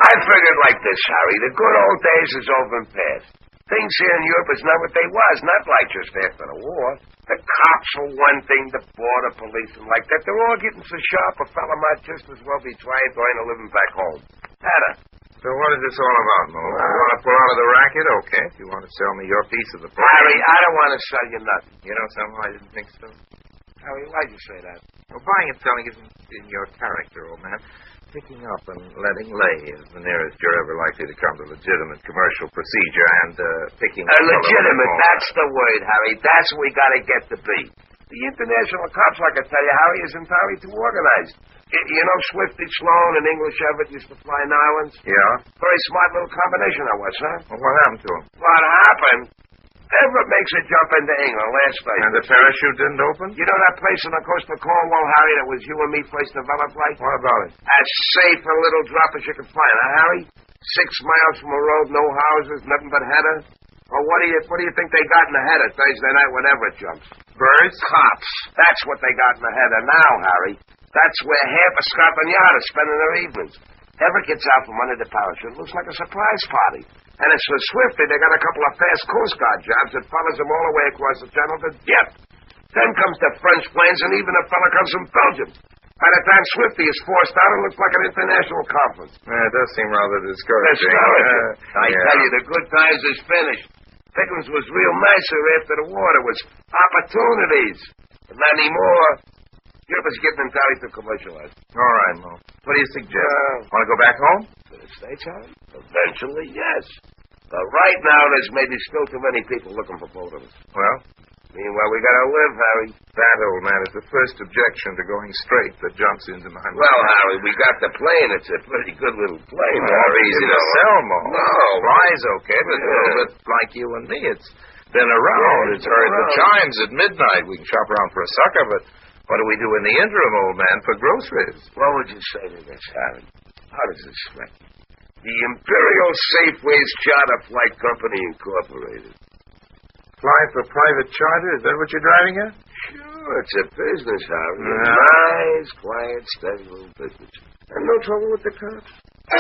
I figured like this, Harry. The good old days is over and past. Things here in Europe is not what they was, not like just after the war. The cops for one thing, the border police and like that, they're all getting so sharp a fella might just as well be trying to earn a living back home. Hannah. So what is this all about, Mo? You want to pull out of the racket? Okay. If you want to sell me your piece of the pie. Harry, I don't want to sell you nothing. You know something? I didn't think so. Harry, why'd you say that? Well, buying and selling isn't in your character, old man. Picking up and letting lay is the nearest you're ever likely to come to legitimate commercial procedure, and picking up... legitimate, that's the word, Harry. That's what we got to get to be. The international cops, like I tell you, Harry, is entirely too organized. You know Swifty Sloan and English Everett used to fly in islands? Yeah? Very smart little combination that was, huh? Well, what happened to him? What happened? Everett makes a jump into England last night. And the parachute didn't open? You know that place on the coast of Cornwall, Harry, that was you and me first developed like? What about it? As safe a little drop as you could find, huh, Harry? 6 miles from a road, no houses, nothing but header. Well, what do you think they got in the header Thursday night when Everett jumps? Birds? Cops. That's what they got in the header now, Harry. That's where half of Scotland Yard is spending their evenings. Everett gets out from under the parachute. Looks like a surprise party. And as for Swifty, they got a couple of fast Coast Guard jobs that follows them all the way across the channel to Dieppe. Then comes the French planes, and even a fella comes from Belgium. By the time Swifty is forced out, it looks like an international conference. It does seem rather discouraging. I tell you, the good times is finished. Pickens was real nicer after the war. There was opportunities. But not anymore. Europe is getting entirely too commercialized. All right, Mo. What do you suggest? Want to go back home? To the States, Harry? Eventually, yes. But right now, there's maybe still too many people looking for both of us. Well? Meanwhile, we gotta live, Harry. That, old man, is the first objection to going straight that jumps into my mind. Well, Harry, we got the plane. It's a pretty good little plane. Well, easy to sell, Mo. No. Flies okay, but a little bit like you and me. It's been around. Yeah, it's heard the chimes at midnight. We can shop around for a sucker, but what do we do in the interim, old man, for groceries? What would you say to this, Harry? How does this strike you? The Imperial Safeways Charter Flight Company Incorporated. Fly for private charter? Is that what you're driving at? Sure, it's a business, Harry. Nice, quiet, steady little business. And no trouble with the cops.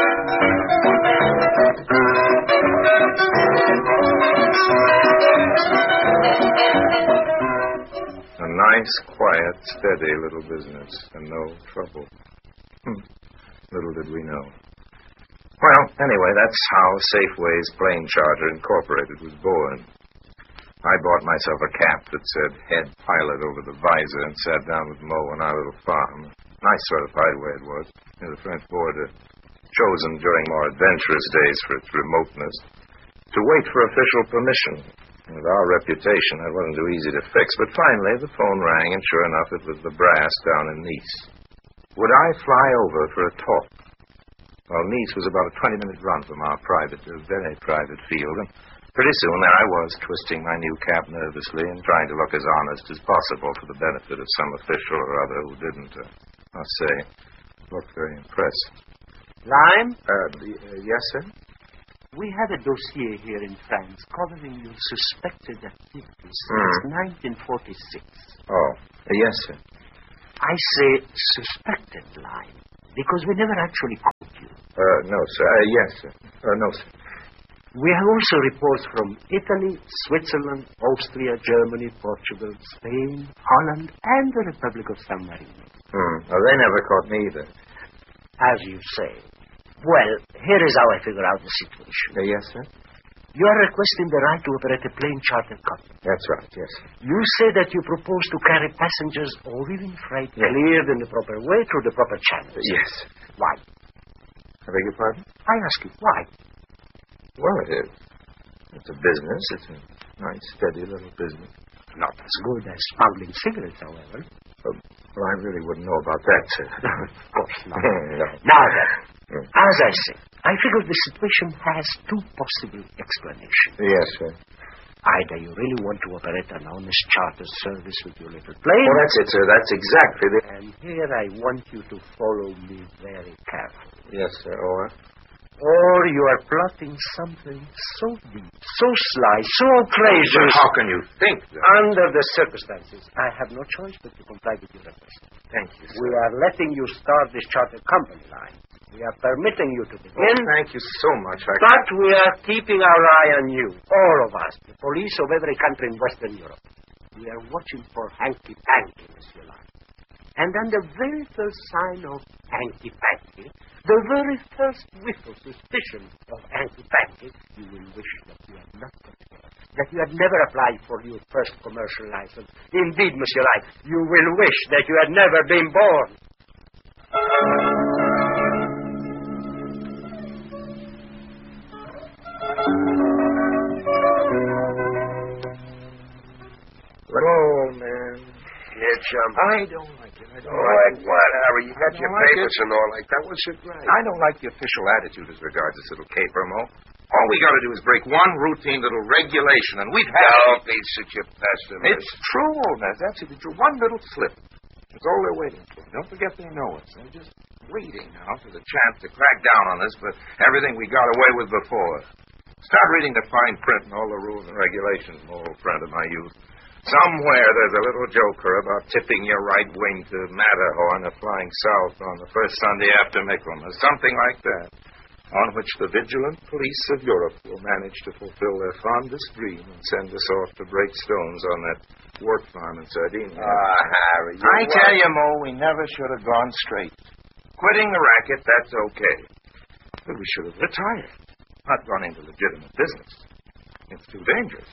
A nice, quiet, steady little business, and no trouble. Little did we know. Well, anyway, that's how Safeways Plane Charter Incorporated was born. I bought myself a cap that said head pilot over the visor and sat down with Mo on our little farm. Nice sort of hideaway it was, near the French border, chosen during more adventurous days for its remoteness, to wait for official permission. With our reputation, that wasn't too easy to fix, but finally the phone rang, and sure enough, it was the brass down in Nice. Would I fly over for a talk? Well, Nice was about a 20-minute run from our very private field, and pretty soon there I was, twisting my new cap nervously and trying to look as honest as possible for the benefit of some official or other who didn't, I'll say, look very impressed. Lime? Yes, sir? We have a dossier here in France covering your suspected activities since 1946. Oh, yes, sir. I say suspected, Lime, because we never actually caught you. No, sir. Yes, sir. No, sir. We have also reports from Italy, Switzerland, Austria, Germany, Portugal, Spain, Holland, and the Republic of San Marino. Well, they never caught me either. As you say. Well, here is how I figure out the situation. Yes, sir? You are requesting the right to operate a plane charter company. That's right, yes. You say that you propose to carry passengers or even freight cleared in the proper way through the proper channels. Yes. Why? I beg your pardon? I ask you, why? Well, it is. It's a business. It's a nice, steady little business. Not as good as smuggling cigarettes, however. Well, I really wouldn't know about that, sir. Of course not. No. Now then, as I say, I figure the situation has two possible explanations. Yes, sir. Either you really want to operate an honest charter service with your little plane. Well, that's it, sir. That's exactly the... And here I want you to follow me very carefully. Yes, sir. Or you are plotting something so deep, so sly, so crazy. How can you think that? Under the circumstances, I have no choice but to comply with your request. Thank you, sir. We are letting you start this charter company line. We are permitting you to begin. Thank you so much. But we are keeping our eye on you, all of us, the police of every country in Western Europe. We are watching for hanky-panky, Monsieur Lyle. And on the very first sign of hanky-panky, the very first whiff of suspicion of hanky-panky, you will wish that you had not got here, that you had never applied for your first commercial license. Indeed, Monsieur Lyle, you will wish that you had never been born. Oh, man. Yeah, chum. I don't like it. I don't Like like it. what, Harry? You got I your don't like papers and all like that. What's it right? I don't like the official attitude as regards this little caper, Mo. All we got to do is break one routine little regulation, and we've had... Don't be such a pessimist. It's true, old man. It's absolutely true. One little slip. That's all they're waiting for. Don't forget they know us. They're just waiting now for the chance to crack down on us for everything we got away with before. Start reading the fine print and all the rules and regulations, my old friend of my youth. Somewhere there's a little joker about tipping your right wing to Matterhorn or flying south on the first Sunday after Michaelmas, something like that, on which the vigilant police of Europe will manage to fulfill their fondest dream and send us off to break stones on that work farm in Sardinia. Harry. I tell you, Mo, we never should have gone straight. Quitting the racket, that's okay. But we should have retired, not gone into legitimate business. It's too dangerous.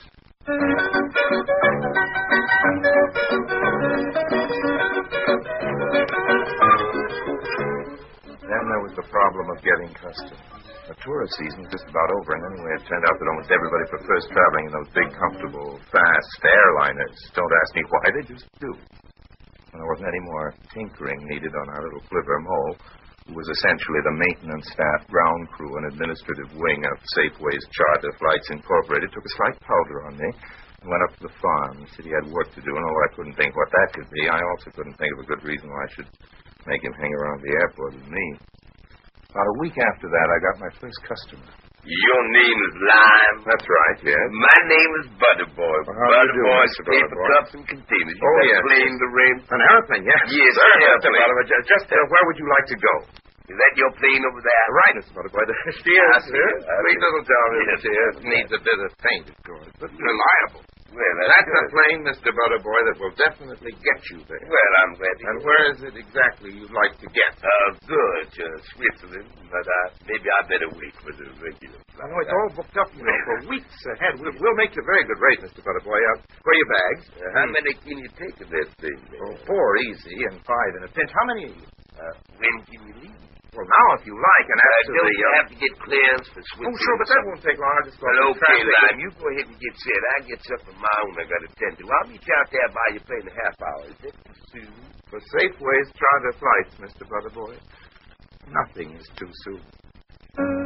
Then there was the problem of getting custom. The tourist season was just about over, and anyway, it turned out that almost everybody prefers traveling in those big, comfortable, fast airliners. Don't ask me why, they just do. And there wasn't any more tinkering needed on our little flivver Mole, who was essentially the maintenance staff, ground crew, and administrative wing of Safeways Charter Flights Incorporated. Took a slight powder on me and went up to the farm. He said he had work to do, and although I couldn't think what that could be, I also couldn't think of a good reason why I should make him hang around the airport with me. About a week after that, I got my first customer. Your name is Lime? That's right, yes. My name is Butterboy. Well, how do you do, Butterboy's Mr. paper Butterboy? cups and containers. You Oh, got yes. plane to rent? An airplane, yes. Yes, Sir, Mr. airplane. Butterboy, just where would you like to go? Is that your plane over there? Right, Mr. Butterboy. She I is, see sir. it. I Sweet see little job, Yes, isn't she? yes. Needs a bit of paint, of course, but reliable. Well, That's good. a plane, Mr. Butterboy, that will definitely get you there. Well, I'm glad to And hear where is it exactly you'd like to get? Good. Switzerland. But maybe I better wait for the regular flight. Oh, it's all booked up, you know, for weeks ahead. We'll make you a very good rate, Mr. Butterboy. Where are your bags? How many can you take of that thing? Oh, 4 easy and 5 in a pinch. How many? When can you leave? Well, now, if you like, and as to Don't the... you have to get clearance for Switzerland? Oh, sure, but that won't take long. I'll just go Well, through okay, traffic. Lime. You go ahead and get set. I get something of my own I got to tend to. I'll meet you out there by your plane in a half hour. Is that too soon? For Safeways Charter Flights, Mr. Butterboy, nothing is too soon.